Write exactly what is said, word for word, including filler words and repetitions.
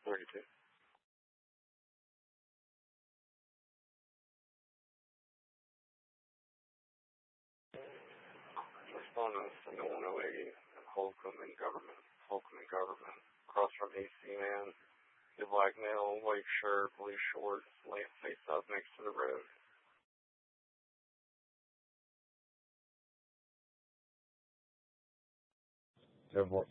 thirty-two. Respondents to Illinois eighty, Holcomb and Government. Holcomb and Government. Across from A C Man. The black male, white shirt, blue shorts, lamp face up next to the road. Good boy.